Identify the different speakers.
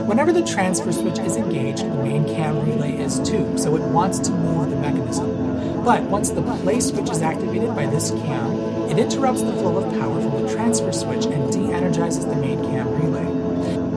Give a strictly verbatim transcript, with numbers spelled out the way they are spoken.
Speaker 1: Whenever the transfer switch is engaged, the main cam relay is too, so it wants to move the mechanism. But once the play switch is activated by this cam, it interrupts the flow of power from the transfer switch and de-energizes the main cam relay.